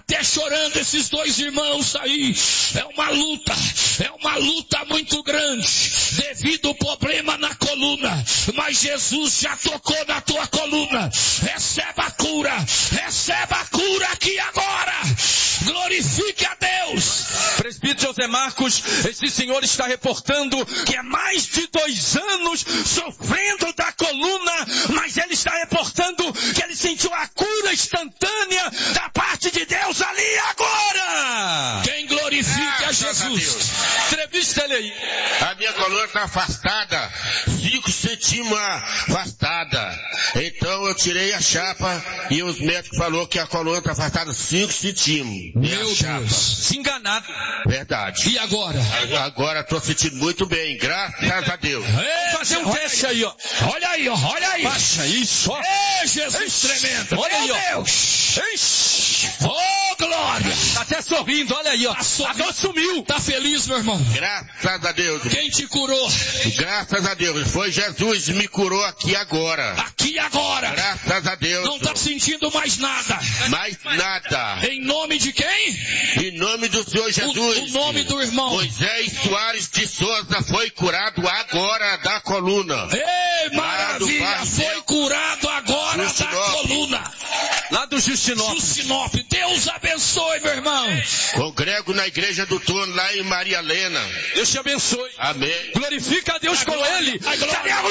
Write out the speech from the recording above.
até chorando esses dois irmãos aí. É uma luta muito grande, devido ao problema na coluna. Mas Jesus já tocou na tua coluna. Receba a cura aqui agora. Glorifique a Deus. Presbítero José Marcos, esse senhor está reportando que há mais de 2 anos sofrendo da coluna, mas ele está reportando que ele sentiu a cura instantânea da parte de Deus ali agora. Quem glorifica a Jesus. Entrevista ele aí. A minha coluna está afastada, 5 centímetros afastada. Então eu tirei a chapa e os médicos falaram que a coluna está afastada 5 centímetros. Meu Deus. Se enganado. Verdade. E agora? Agora estou sentindo muito bem, graças a Deus. Vamos fazer um teste aí, ó. Olha aí, ó. Olha aí. Baixa isso, ó. Ei, Jesus tremendo. Olha aí, ó. Deus. Ixi. Oh, glória. Tá até sorrindo, olha aí, ó. Agora sumiu. Tá feliz, meu irmão? Graças a Deus. Quem te curou? Graças a Deus. Foi Jesus que me curou aqui agora. Aqui agora. Graças a Deus. Não tá sentindo mais nada. Mais nada. Em nome de quem? Em nome do Senhor Jesus. O nome do irmão. Moisés Soares de Souza foi curado agora da coluna. Ei, maravilha. Foi curado agora da coluna. Lá do Justinópolis. Deus abençoe, meu irmão. Congrego na igreja do Trono lá em Maria Helena. Deus te abençoe. Amém. Glorifica a Deus com ele. Cadê a glória?